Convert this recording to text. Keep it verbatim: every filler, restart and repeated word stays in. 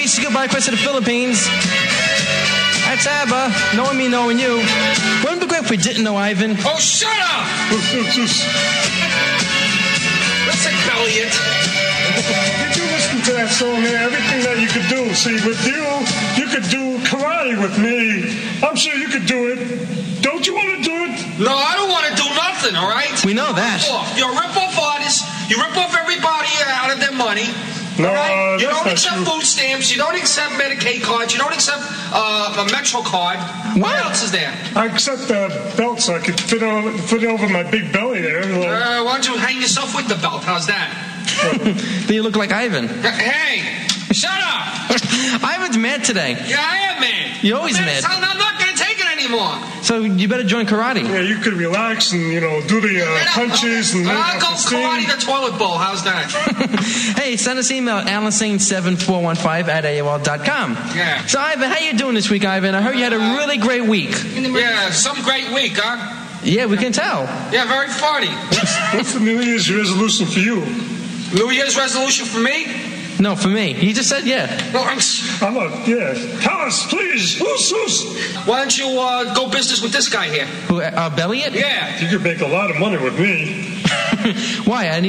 say goodbye first to the Philippines. That's Abba, knowing me, knowing you. Wouldn't it be great if we didn't know Ivan? Oh, shut up! Listen, Elliot. Did you listen to that song there? Everything that you could do. See, with you, you could do karate with me. I'm sure you could do it. Don't you want to do it? No, I don't want to do nothing, all right? We know that. You're a rip-off artist. You rip off everybody out of their money. No, right? You that's don't not accept true. food stamps. You don't accept Medicaid cards. You don't accept uh, a Metro card. What, what else is there? I accept the belt so I could fit, over, fit over my big belly there. Uh, why don't you hang yourself with the belt? How's that? Then you look like Ivan. Hey, shut up! Ivan's mad today. Yeah, I am mad. You're always I'm mad. I'm not going to take it anymore. So you better join karate. Yeah, you could relax and, you know, do the uh, punches. and I'll go steam. karate the toilet bowl. How's that? Hey, send us email at alan seven four one five at A O L dot com. Yeah. So, Ivan, how you doing this week, Ivan? I heard you had a really great week. Yeah, some great week, huh? Yeah, we can tell. Yeah, very funny. What's the New Year's resolution for you? New Year's resolution for me? No, for me. You just said yeah. No, I'm... I'm a, yeah. Tell us, please. Who's, who's? Why don't you uh, go business with this guy here? Who, uh, Belliot? Yeah. You could make a lot of money with me. Why? I need